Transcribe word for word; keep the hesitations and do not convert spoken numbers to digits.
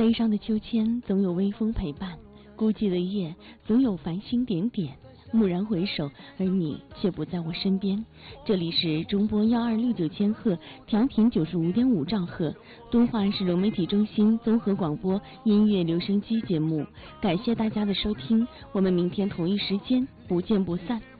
悲伤的秋千总有微风陪伴，孤寂的夜总有繁星点点。蓦然回首，而你却不在我身边。这里是中波幺二六九千赫，调频九十五点五兆赫，敦化市融媒体中心综合广播音乐留声机节目。感谢大家的收听，我们明天同一时间不见不散。